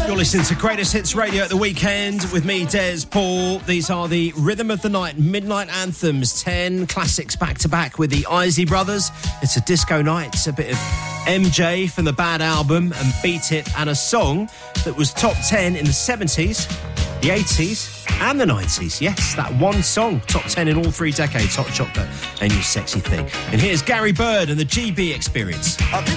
You're listening to Greatest Hits Radio at the weekend with me, Des Paul. These are the Rhythm of the Night Midnight Anthems, 10 classics back-to-back with the Isley Brothers. It's a disco night. It's a bit of MJ from the Bad album and Beat It, and a song that was top 10 in the 70s, the 80s and the 90s. Yes, that one song, top 10 in all 3 decades, Hot Chocolate and You Sexy Thing. And here's Gary Bird and the GB Experience. I've been